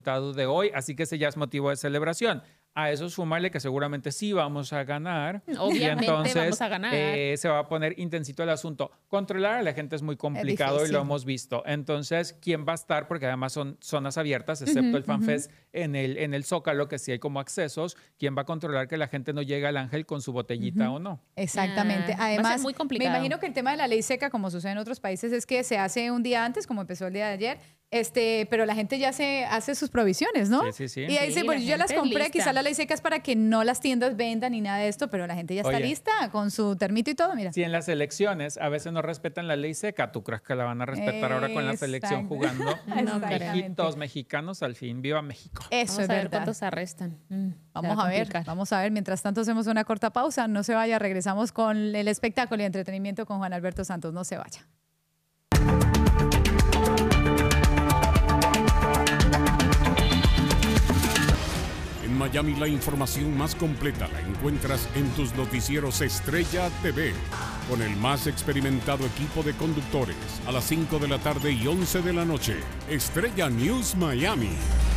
de hoy, así que ese ya es motivo de celebración. A eso súmale que seguramente sí vamos a ganar. Obviamente y entonces, vamos a ganar. Se va a poner intensito el asunto. Controlar a la gente es muy complicado y lo hemos visto. Entonces, ¿quién va a estar? Porque además son zonas abiertas, excepto el FanFest en el Zócalo, que sí hay como accesos. ¿Quién va a controlar que la gente no llegue al Ángel con su botellita o no? Exactamente. Va a ser Además, muy complicado. me imagino que el tema de la ley seca, como sucede en otros países, es que se hace un día antes, como empezó el día de ayer, pero la gente ya se hace sus provisiones, ¿no? Sí. Y ahí dice, pues yo ya las compré, quizá la ley seca es para que no las tiendas vendan ni nada de esto, pero la gente ya está lista con su termito y todo, mira. Si en las elecciones a veces no respetan la ley seca, ¿tú crees que la van a respetar ahora con la selección jugando? Hijitos mexicanos, al fin, ¡viva México! Eso Vamos es a ver verdad. cuántos arrestan. Vamos a ver. Mientras tanto hacemos una corta pausa, no se vaya, regresamos con el espectáculo y entretenimiento con Juan Alberto Santos, no se vaya. En Miami la información más completa la encuentras en tus noticieros Estrella TV, con el más experimentado equipo de conductores a las 5 de la tarde y 11 de la noche. Estrella News Miami.